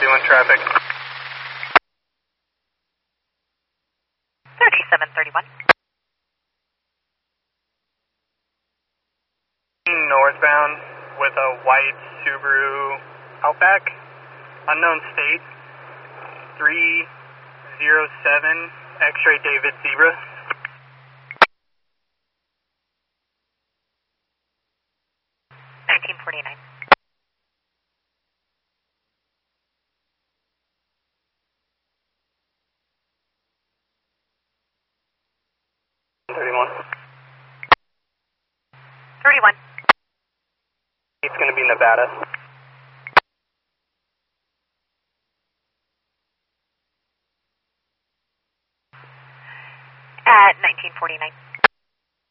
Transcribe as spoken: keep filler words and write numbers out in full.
thirty-one traffic. thirty-seven thirty-one. Northbound with a white Subaru Outback, unknown state, three zero seven X-ray David Zebra. nineteen forty-nine. thirty-one. thirty-one. It's going to be Nevada. At nineteen forty-nine.